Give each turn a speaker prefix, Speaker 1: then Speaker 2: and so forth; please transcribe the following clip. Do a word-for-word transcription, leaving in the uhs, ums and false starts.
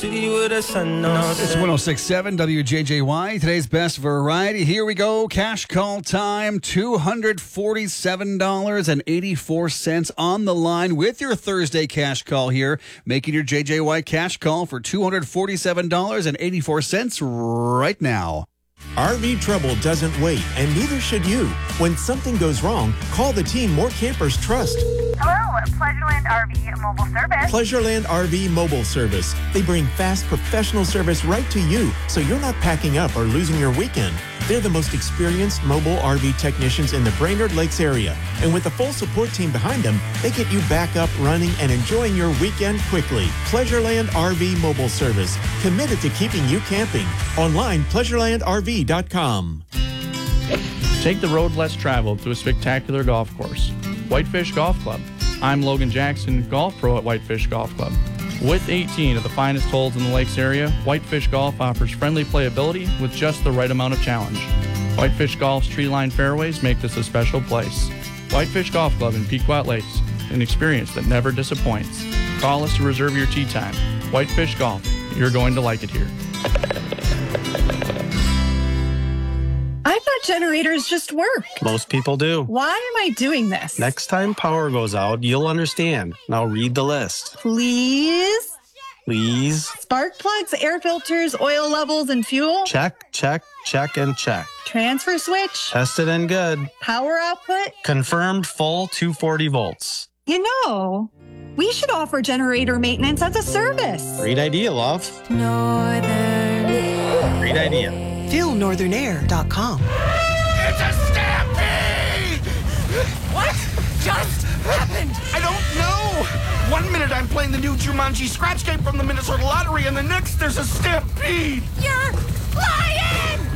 Speaker 1: city with a sun on.
Speaker 2: It's one oh six point seven W J J Y. Today's best variety. Here we go. Cash call time. two hundred forty-seven dollars and eighty-four cents on the line with your Thursday cash call here. Making your J J Y cash call for two hundred forty-seven dollars and eighty-four cents right now.
Speaker 3: R V trouble doesn't wait, and neither should you. When something goes wrong, call the team more campers trust.
Speaker 4: Hello, Pleasureland R V Mobile Service.
Speaker 3: Pleasureland R V Mobile Service. They bring fast, professional service right to you, so you're not packing up or losing your weekend. They're the most experienced mobile R V technicians in the Brainerd Lakes area. And with a full support team behind them, they get you back up, running, and enjoying your weekend quickly. Pleasureland R V Mobile Service. Committed to keeping you camping. Online, pleasureland R V dot com.
Speaker 5: Take the road less traveled to a spectacular golf course. Whitefish Golf Club. I'm Logan Jackson, golf pro at Whitefish Golf Club. With eighteen of the finest holes in the lakes area, Whitefish Golf offers friendly playability with just the right amount of challenge. Whitefish Golf's tree-lined fairways make this a special place. Whitefish Golf Club in Pequot Lakes, an experience that never disappoints. Call us to reserve your tee time. Whitefish Golf, you're going to like it here.
Speaker 6: I thought generators just work.
Speaker 7: Most people do.
Speaker 6: Why am I doing this?
Speaker 7: Next time power goes out, you'll understand. Now read the list.
Speaker 6: Please?
Speaker 7: Please.
Speaker 6: Spark plugs, air filters, oil levels, and fuel?
Speaker 7: Check, check, check, and check.
Speaker 6: Transfer switch?
Speaker 7: Tested and good.
Speaker 6: Power output?
Speaker 7: Confirmed full two hundred forty volts.
Speaker 6: You know, we should offer generator maintenance as a service.
Speaker 7: Great idea, love.
Speaker 8: Northern.
Speaker 7: Great idea.
Speaker 8: Feel northern air dot com.
Speaker 9: It's a stampede! What just happened? I don't know. One minute I'm playing the new Jumanji Scratch game from the Minnesota Lottery, and the next there's a stampede.
Speaker 8: You're lying!